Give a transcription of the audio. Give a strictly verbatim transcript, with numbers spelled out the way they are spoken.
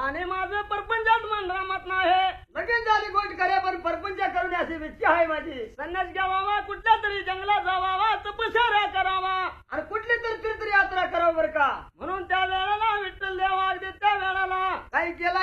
आणि माझं परपंचात मन रामत नाही. लगेच झाली गोष्ट करे पण परपंच करून अशी इच्छा आहे माझी. संन्यास घ्यावा कुठल्या तरी जंगलात जावा